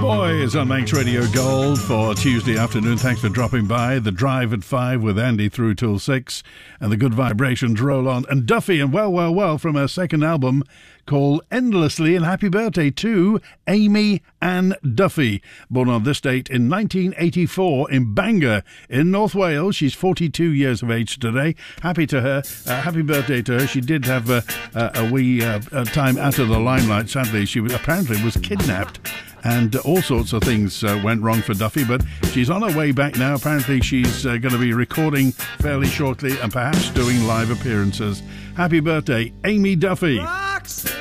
Is on Manx Radio Gold for Tuesday afternoon. Thanks for dropping by. The Drive at 5 with Andy through till 6, and the good vibrations roll on. And Duffy, and well, from her second album called Endlessly, and happy birthday to Amy Ann Duffy, born on this date in 1984 in Bangor in North Wales. She's 42 years of age today. Happy to her. Happy birthday to her. She did have a wee time out of the limelight. Sadly, she apparently was kidnapped, and all sorts of things went wrong for Duffy, but she's on her way back now. Apparently she's going to be recording fairly shortly and perhaps doing live appearances. Happy birthday, Amy Duffy. Roxanne.